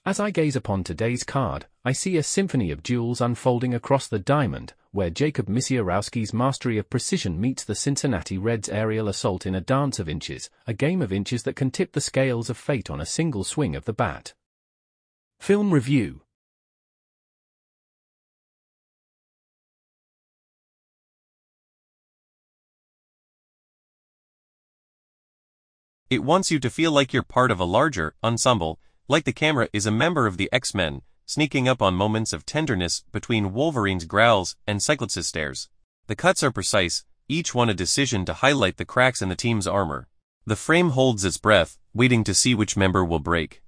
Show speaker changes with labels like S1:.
S1: As I gaze upon today's card, I see a symphony of duels unfolding across the diamond, where Jacob Misiorowski's mastery of precision meets the Cincinnati Reds' aerial assault in a dance of inches, a game of inches that can tip the scales of fate on a single swing of the bat. Film review.
S2: It wants you to feel like you're part of a larger ensemble, like the camera is a member of the X-Men, sneaking up on moments of tenderness between Wolverine's growls and Cyclops' stares. The cuts are precise, each one a decision to highlight the cracks in the team's armor. The frame holds its breath, waiting to see which member will break.